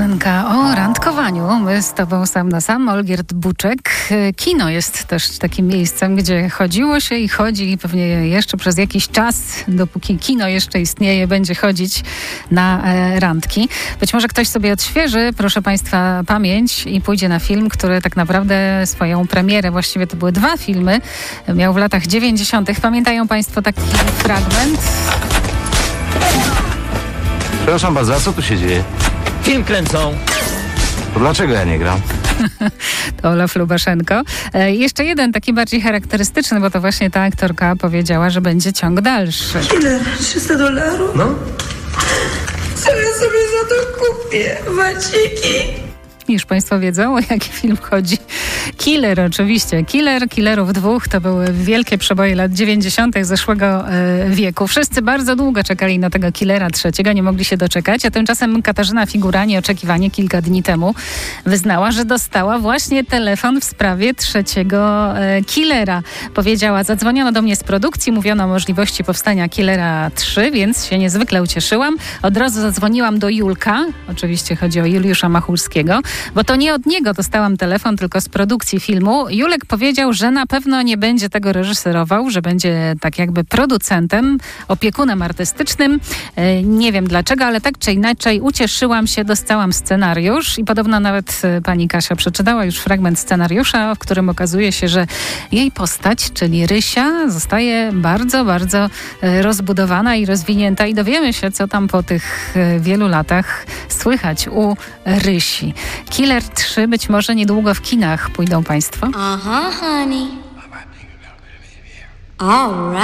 Piosenka o randkowaniu. My z tobą sam na sam. Olgierd Buczek. Kino jest też takim miejscem, gdzie chodziło się i chodzi i pewnie jeszcze przez jakiś czas, dopóki kino jeszcze istnieje, będzie chodzić na randki. Być może ktoś sobie odświeży, proszę państwa, pamięć i pójdzie na film, który tak naprawdę swoją premierę, właściwie to były 2 filmy, miał w latach 90. Pamiętają państwo taki fragment? Przepraszam bardzo, a co tu się dzieje? Film kręcą. To dlaczego ja nie gram? To Olaf Lubaszenko. Jeszcze jeden taki bardziej charakterystyczny, bo to właśnie ta aktorka powiedziała, że będzie ciąg dalszy. Killer, $300? No. Co ja sobie za to kupię? Waciki? Już państwo wiedzą, o jaki film chodzi. Killer oczywiście. Killerów 2 to były wielkie przeboje lat 90. zeszłego wieku. Wszyscy bardzo długo czekali na tego Killera 3. Nie mogli się doczekać, a tymczasem Katarzyna Figura nieoczekiwanie kilka dni temu wyznała, że dostała właśnie telefon w sprawie 3. Killera. Powiedziała: zadzwoniono do mnie z produkcji, mówiono o możliwości powstania Killera 3, więc się niezwykle ucieszyłam. Od razu zadzwoniłam do Julka, oczywiście chodzi o Juliusza Machulskiego, bo to nie od niego dostałam telefon, tylko z produkcji filmu. Julek powiedział, że na pewno nie będzie tego reżyserował, że będzie tak jakby producentem, opiekunem artystycznym. Nie wiem dlaczego, ale tak czy inaczej ucieszyłam się, dostałam scenariusz i podobno nawet pani Kasia przeczytała już fragment scenariusza, w którym okazuje się, że jej postać, czyli Rysia, zostaje bardzo, bardzo rozbudowana i rozwinięta i dowiemy się, co tam po tych wielu latach słychać u Rysi. Killer 3 być może niedługo w kinach pójdą państwo. Honey. All right.